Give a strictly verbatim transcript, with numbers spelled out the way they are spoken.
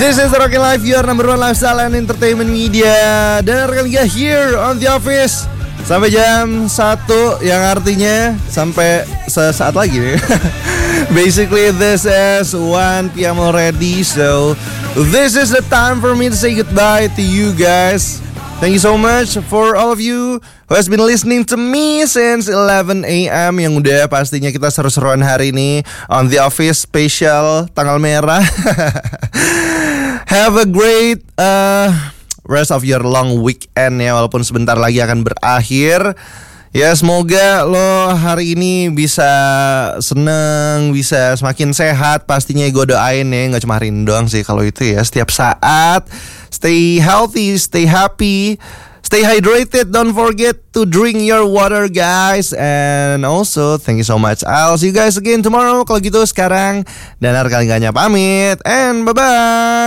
This is Rockin' Life, your number one lifestyle and entertainment media. Dan rekan kita here on The Office sampai jam satu, yang artinya sampai sesaat lagi nih. Basically this is one p.m. already. So this is the time for me to say goodbye to you guys. Thank you so much for all of you who has been listening to me since eleven a.m. Yang udah pastinya kita seru-seruan hari ini on The Office special tanggal merah. Have a great uh, rest of your long weekend ya, walaupun sebentar lagi akan berakhir. Ya semoga lo hari ini bisa seneng, bisa semakin sehat. Pastinya gue doain ya, gak cuma hari ini doang sih kalau itu ya. Setiap saat stay healthy, stay happy, stay hydrated. Don't forget to drink your water guys. And also thank you so much. I'll see you guys again tomorrow. Kalau gitu sekarang Danar Kalingganya pamit. And bye bye.